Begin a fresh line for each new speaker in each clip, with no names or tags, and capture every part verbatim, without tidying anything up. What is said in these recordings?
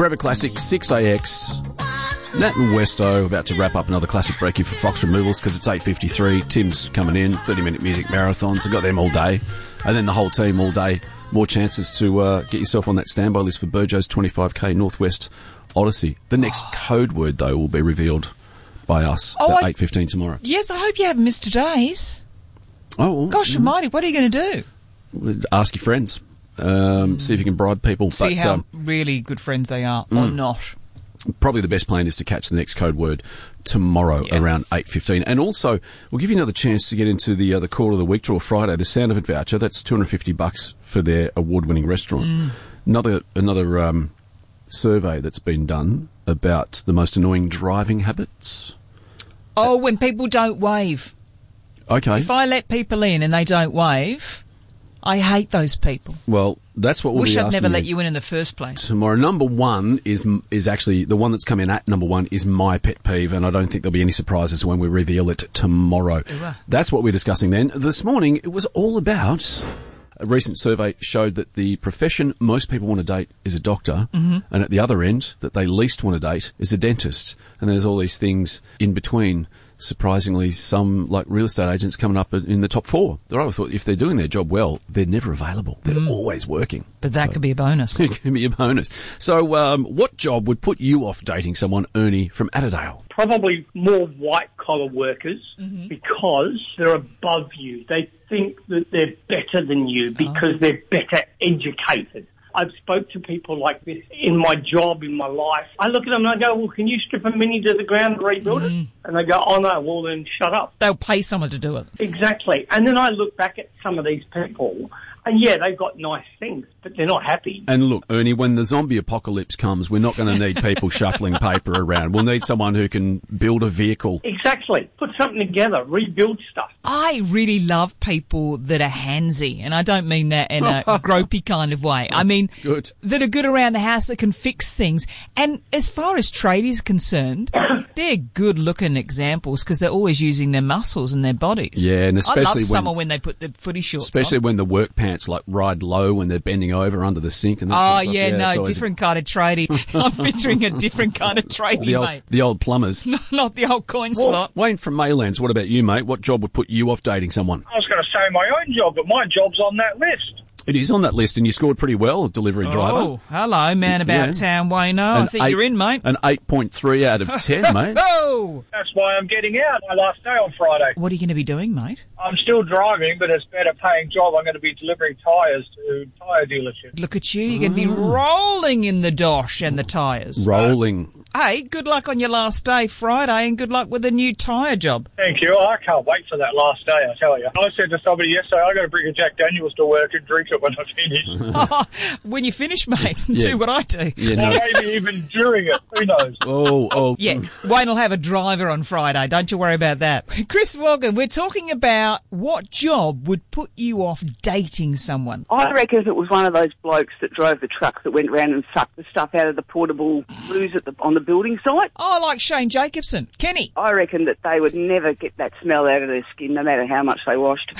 Forever Classic, six A X. Nat and Westo about to wrap up another classic breakie for Fox Removals because it's eight fifty-three. Tim's coming in, thirty-minute music marathons. I've got them all day. And then the whole team all day. More chances to uh, get yourself on that standby list for Burjo's twenty-five K Northwest Odyssey. The next code word, though, will be revealed by us
oh,
at
I,
eight fifteen tomorrow.
Yes, I hope you haven't missed today's.
Oh, well,
Gosh almighty, what are you going to
do? Ask your friends. Um, mm. See if you can bribe people.
See
but,
how um, really good friends they are mm. or not.
Probably the best plan is to catch the next code word tomorrow yeah. around eight fifteen. And also, we'll give you another chance to get into the uh, the Call of the Week draw Friday, the Sound of It voucher. That's two hundred fifty bucks for their award-winning restaurant. Mm. Another another um, survey that's been done about the most annoying driving habits.
Oh, when people don't wave.
Okay.
If I let people in and they don't wave, I hate those people.
Well, that's what we'll
Wish
be
I'd
asking
never let
you
you in in the first place.
Tomorrow, number one is is actually the one that's come in at number one is my pet peeve, and I don't think there'll be any surprises when we reveal it tomorrow.
Ooh.
That's what we're discussing then. This morning, it was all about... A recent survey showed that the profession most people want to date is a doctor,
mm-hmm.
and at the other end, that they least want to date is a dentist. And there's all these things in between. Surprisingly, some, like real estate agents, coming up in the top four. I thought if they're doing their job well, they're never available. They're mm. always working.
But that
so,
could be a bonus.
It could be a bonus. So um, what job would put you off dating someone, Ernie, from Atterdale?
Probably more white-collar workers mm-hmm. because they're above you. They think that they're better than you because oh. they're better educated. I've spoke to people like this in my job, in my life. I look at them and I go, well, can you strip a mini to the ground and rebuild mm. it? And they go, oh, no, well, then shut up.
They'll pay someone to do it.
Exactly. And then I look back at some of these people, and, yeah, they've got nice things, but they're not happy.
And look, Ernie, when the zombie apocalypse comes, we're not going to need people shuffling paper around. We'll need someone who can build a vehicle.
Exactly. Put something together, rebuild stuff.
I really love people that are handsy, and I don't mean that in a gropey kind of way. I mean
good.
that are good around the house, that can fix things. And as far as tradies concerned, they're good-looking examples because they're always using their muscles and their bodies.
Yeah, and especially
I love
when,
someone when they put the footy shorts
especially
on.
when the work pants like ride low when they're bending over under the sink. And that
oh,
sort of
yeah,
yeah,
no, different a... kind of tradie. I'm picturing a different kind of tradie,
the old,
mate.
The old plumbers.
No, not the old coin
well,
slot.
Wayne from Maylands, what about you, mate? What job would put you off dating someone?
I was going to say my own job, but my job's on that list.
It is on that list, and you scored pretty well, delivery
oh,
driver.
Oh, hello, man about yeah. town, Wayno. I think
eight,
you're in, mate.
An eight point three out of ten, mate.
Oh!
That's why I'm getting out. My last day on Friday.
What are you going to be doing, mate?
I'm still driving, but it's a better paying job. I'm going to be delivering tyres to tyre dealerships.
Look at you. You're going to be rolling in the dosh and the tyres.
Rolling.
Hey, good luck on your last day, Friday, and good luck with the new tyre job.
Thank you. I can't wait for that last day, I tell you. I said to somebody yesterday, I've got to bring a Jack Daniels to work and drink it when I finish.
oh, when you finish, mate,
yeah.
do what I do.
Yeah,
no. Or
no.
maybe even during it. Who knows?
Oh, oh.
Yeah, Wayne will have a driver on Friday. Don't you worry about that. Chris Walken, we're talking about what job would put you off dating someone.
I reckon if it was one of those blokes that drove the truck that went around and sucked the stuff out of the portable loos at the, on the building site.
Oh, like Shane Jacobson. Kenny.
I reckon that they would never get that smell out of their skin, no matter how much they washed.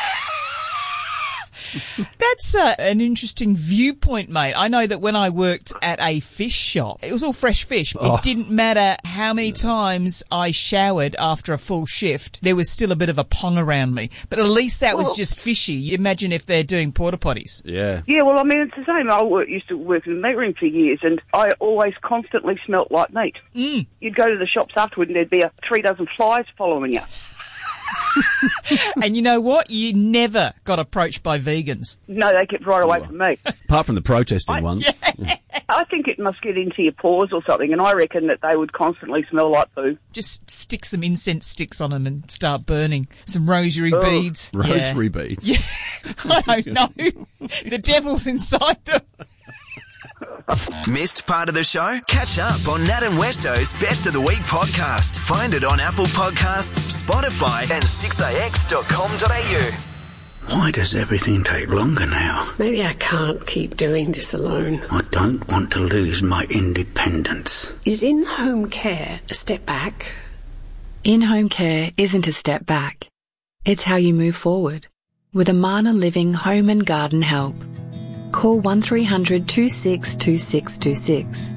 That's uh, an interesting viewpoint, mate. I know that when I worked at a fish shop, it was all fresh fish.
Oh.
It didn't matter how many times I showered after a full shift, there was still a bit of a pong around me. But at least that well, was just fishy. You imagine if they're doing porta potties.
Yeah.
Yeah, well, I mean, it's the same. I work, used to work in the meat room for years, and I always constantly smelt like meat.
Mm.
You'd go to the shops afterward, and there'd be a three dozen flies following you.
And you know what? You never got approached by vegans.
No, they kept right away oh. from me.
Apart from the protesting
I,
ones.
Yeah. I think it must get into your pores or something, and I reckon that they would constantly smell like poo.
Just stick some incense sticks on them and start burning. Some rosary
oh.
beads.
Rosary
yeah.
beads?
Yeah. I don't know. The devil's inside them.
Missed part of the show? Catch up on Nat and Westo's Best of the Week podcast. Find it on Apple Podcasts, Spotify and six a x dot com dot a u.
Why does everything take longer now?
Maybe I can't keep doing this alone.
I don't want to lose my independence.
Is in-home care a step back?
In-home care isn't a step back. It's how you move forward. With Amana Living Home and Garden Help. Call one three hundred two six two six two six.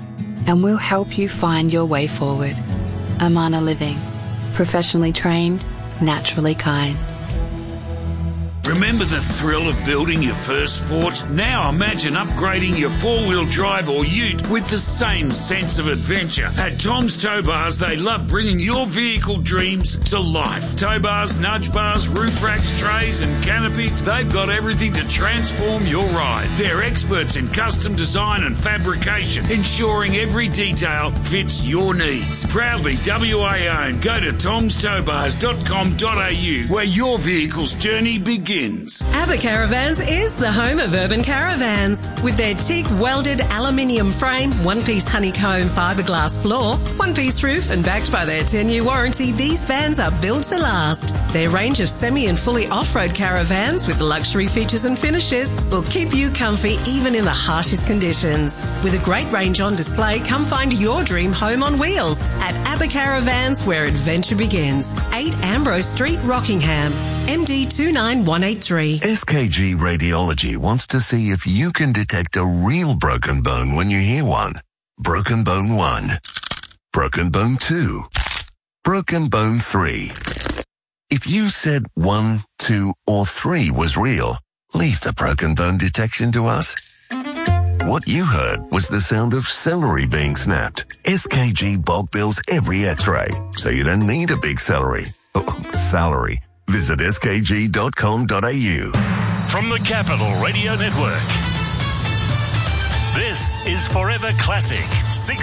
and we'll help you find your way forward. Amana Living. Professionally trained, naturally kind.
Remember the thrill of building your first fort? Now imagine upgrading your four-wheel drive or ute with the same sense of adventure. At Tom's Tow Bars, they love bringing your vehicle dreams to life. Tow bars, nudge bars, roof racks, trays and canopies, they've got everything to transform your ride. They're experts in custom design and fabrication, ensuring every detail fits your needs. Proudly W A owned. Go to toms tow bars dot com dot a u where your vehicle's journey begins.
ABBA Caravans is the home of urban caravans. With their teak welded aluminium frame, one-piece honeycomb fiberglass floor, one-piece roof and backed by their ten-year warranty, these vans are built to last. Their range of semi and fully off-road caravans with luxury features and finishes will keep you comfy even in the harshest conditions. With a great range on display, come find your dream home on wheels at ABBA Caravans, where adventure begins. eight Ambrose Street, Rockingham. M D two nine one eight three.
S K G Radiology wants to see if you can detect a real broken bone when you hear one. Broken bone one. Broken bone two. Broken bone three. If you said one, two, or three was real, leave the broken bone detection to us. What you heard was the sound of celery being snapped. S K G bulk bills every x-ray, so you don't need a big celery. Oh, salary. Visit s k g dot com dot a u.
From the Capital Radio Network, this is Forever Classic, six